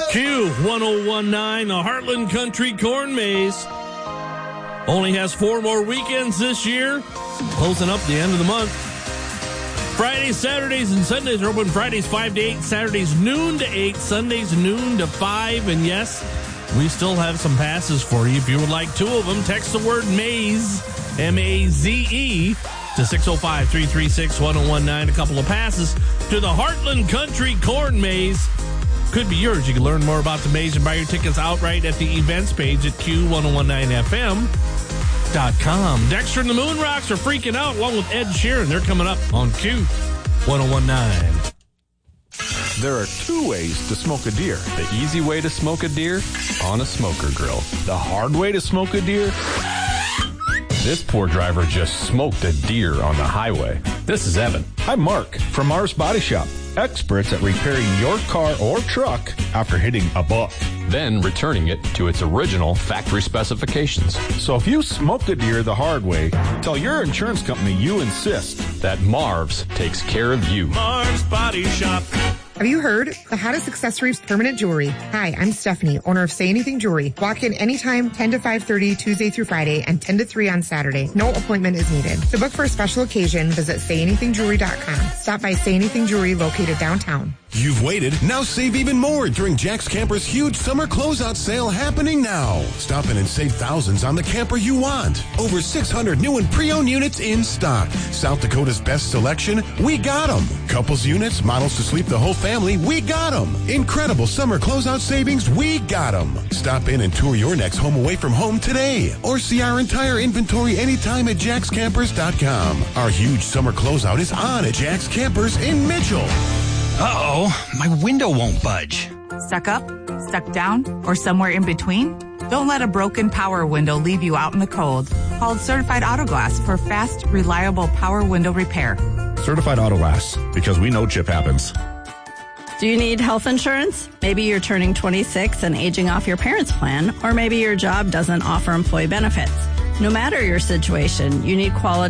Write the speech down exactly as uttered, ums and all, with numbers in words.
Q one oh one point nine, the Heartland Country Corn Maze. Only has four more weekends this year, closing up the end of the month. Fridays, Saturdays, and Sundays are open. Fridays five to eight, Saturdays noon to eight, Sundays noon to five. And yes, we still have some passes for you. If you would like two of them, text the word MAZE, M A Z E, to six oh five, three three six, one oh one nine. A couple of passes to the Heartland Country Corn Maze. Could be yours. You can learn more about the maze and buy your tickets outright at the events page at Q one oh one nine F M dot com. Dexter and the Moon Rocks are freaking out along with Ed Sheeran. They're coming up on Q one oh one nine. There are two ways to smoke a deer. The easy way to smoke a deer? On a smoker grill. The hard way to smoke a deer? This poor driver just smoked a deer on the highway. This is Evan. I'm Mark from Mars Body Shop. Experts at repairing your car or truck after hitting a buck. Then returning it to its original factory specifications. So if you smoked a deer the hard way, tell your insurance company you insist that Marv's takes care of you. Mars Body Shop. Have you heard? The hottest accessories, permanent jewelry. Hi, I'm Stephanie, owner of Say Anything Jewelry. Walk in anytime, ten to five thirty, Tuesday through Friday, and ten to three on Saturday. No appointment is needed. To book for a special occasion, visit say anything jewelry dot com. Stop by Say Anything Jewelry located downtown. You've waited. Now save even more during Jack's Camper's huge summer closeout sale happening now. Stop in and save thousands on the camper you want. Over six hundred new and pre-owned units in stock. South Dakota's best selection, we got them. Couples units, models to sleep the whole family, we got them. Incredible summer closeout savings, we got them. Stop in and tour your next home away from home today. Or see our entire inventory anytime at jacks campers dot com. Our huge summer closeout is on at Jack's Campers in Mitchell. Uh-oh, my window won't budge. Stuck up, stuck down, or somewhere in between? Don't let a broken power window leave you out in the cold. Call Certified Auto Glass for fast, reliable power window repair. Certified Auto Glass, because we know chip happens. Do you need health insurance? Maybe you're turning twenty-six and aging off your parents' plan, or maybe your job doesn't offer employee benefits. No matter your situation, you need quality